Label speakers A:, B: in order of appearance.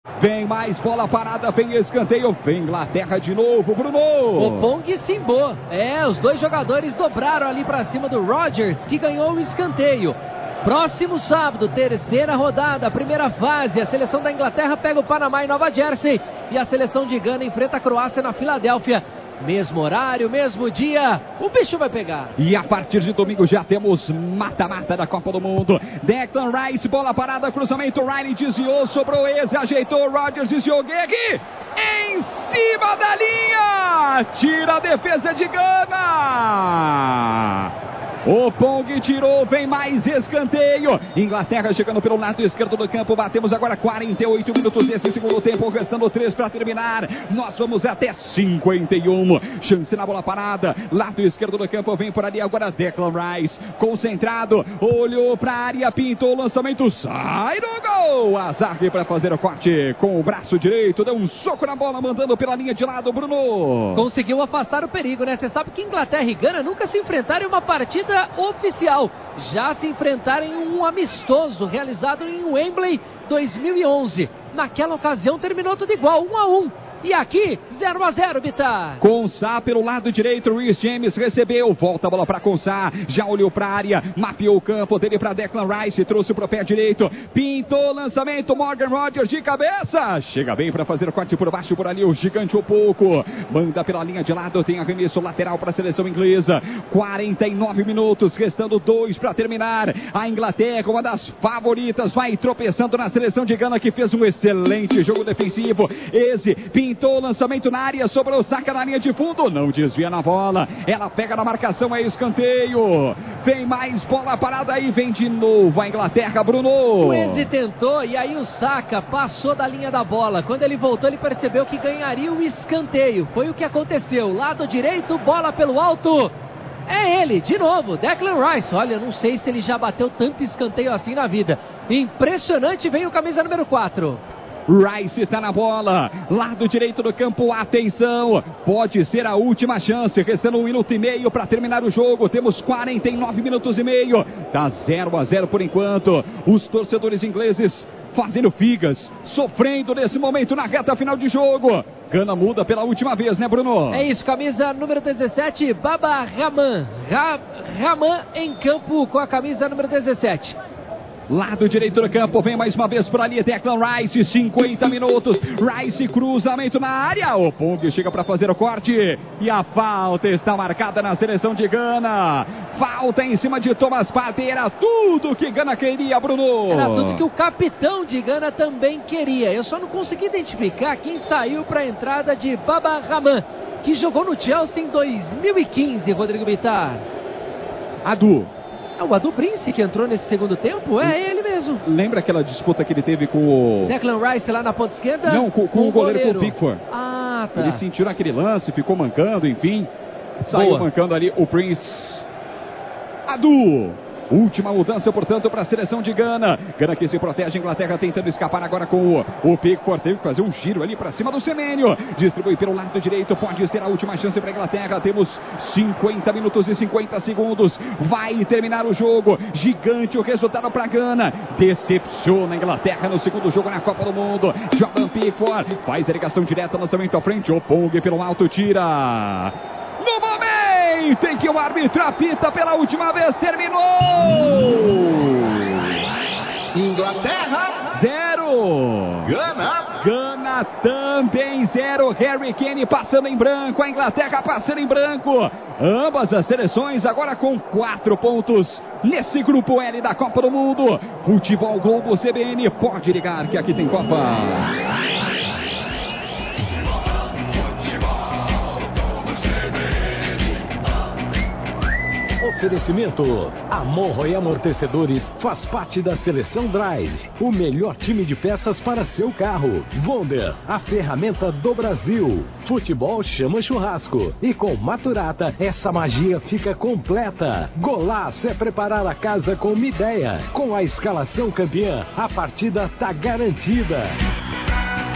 A: Vem mais bola parada, vem escanteio, vem Inglaterra de novo, Bruno.
B: Opong e Simbo. Os dois jogadores dobraram ali pra cima do Rodgers, que ganhou o escanteio. Próximo sábado, terceira rodada, primeira fase. A seleção da Inglaterra pega o Panamá em Nova Jersey. E a seleção de Gana enfrenta a Croácia na Filadélfia. Mesmo horário, mesmo dia, o bicho vai pegar.
A: E a partir de domingo já temos mata-mata da Copa do Mundo. Declan Rice, bola parada, cruzamento, Riley desviou, sobrou Eze, ajeitou, Rodgers desviou, aqui, em cima da linha, tira a defesa de Gana. Opong tirou, vem mais escanteio. Inglaterra chegando pelo lado esquerdo do campo. Batemos agora 48 minutos desse segundo tempo, restando 3 para terminar. Nós vamos até 51. Chance na bola parada, lado esquerdo do campo. Vem por ali agora Declan Rice, concentrado, olhou para a área, pintou o lançamento, sai no gol. Azarre para fazer o corte com o braço direito, deu um soco na bola, mandando pela linha de lado, Bruno.
B: Conseguiu afastar o perigo, né? Você sabe que Inglaterra e Gana nunca se enfrentaram em uma partida oficial. Já se enfrentaram em um amistoso realizado em Wembley 2011. Naquela ocasião terminou tudo igual, 1-1. E aqui, 0-0, Bitar.
A: Consá pelo lado direito, Reece James recebeu, volta a bola para Consá, já olhou para a área, mapeou o campo dele para Declan Rice, trouxe para o pé direito, pintou o lançamento, Morgan Rodgers de cabeça, chega bem para fazer o corte por baixo, por ali o gigante o pouco, manda pela linha de lado, tem arremesso lateral para a seleção inglesa, 49 minutos, restando 2 para terminar, a Inglaterra, uma das favoritas, vai tropeçando na seleção de Gana, que fez um excelente jogo defensivo. Eze pintou o lançamento na área, sobrou, saca na linha de fundo, não desvia na bola, ela pega na marcação, é escanteio, vem mais bola parada aí, vem de novo a Inglaterra, Bruno.
B: O Eze tentou e aí o Saka passou da linha da bola, quando ele voltou ele percebeu que ganharia o escanteio, foi o que aconteceu, lado direito, bola pelo alto, é ele, de novo, Declan Rice. Olha, não sei se ele já bateu tanto escanteio assim na vida, impressionante, vem o camisa número 4.
A: Rice tá na bola, lado direito do campo, atenção, pode ser a última chance, restando 1 minuto e meio para terminar o jogo, temos 49 minutos e meio, tá 0-0 por enquanto, os torcedores ingleses fazendo figas, sofrendo nesse momento na reta final de jogo. Gana muda pela última vez, né, Bruno?
B: É isso, camisa número 17, Baba Rahman, Rahman em campo com a camisa número 17.
A: Lado direito do campo, vem mais uma vez por ali, Declan Rice, 50 minutos, Rice, cruzamento na área, o Opong chega para fazer o corte, e a falta está marcada na seleção de Gana, falta em cima de Thomas Partey, era tudo que Gana queria, Bruno.
B: Era tudo que o capitão de Gana também queria, eu só não consegui identificar quem saiu para a entrada de Baba Rahman, que jogou no Chelsea em 2015, Rodrigo Bitar.
A: Adu.
B: É o Adu Prince que entrou nesse segundo tempo? É ele mesmo.
A: Lembra aquela disputa que ele teve com o...
B: Declan Rice lá na ponta esquerda?
A: Não, com o goleiro, com o Pickford.
B: Ah, tá.
A: Eles sentiram aquele lance, ficou mancando, enfim. Saiu mancando ali o Prince. Adu. Última mudança, portanto, para a seleção de Gana. Gana que se protege, Inglaterra tentando escapar agora com o Pickford. Teve que fazer um giro ali para cima do Semênio. Distribui pelo lado direito, pode ser a última chance para a Inglaterra. Temos 50 minutos e 50 segundos. Vai terminar o jogo. Gigante o resultado para Gana. Decepciona a Inglaterra no segundo jogo na Copa do Mundo. Jordan Pickford faz a ligação direta, lançamento à frente. Opong pelo alto, tira. No momento em que o árbitro apita pela última vez, terminou!
C: Inglaterra
A: 0. Gana também 0. Harry Kane passando em branco, a Inglaterra passando em branco. Ambas as seleções agora com 4 pontos nesse grupo L da Copa do Mundo. Futebol Globo CBN, pode ligar que aqui tem Copa.
D: Oferecimento: Monroe Amortecedores faz parte da Seleção Drive, o melhor time de peças para seu carro. Wonder, a ferramenta do Brasil. Futebol chama churrasco. E com Maturata, essa magia fica completa. Golaço é preparar a casa com uma ideia. Com a escalação campeã, a partida tá garantida.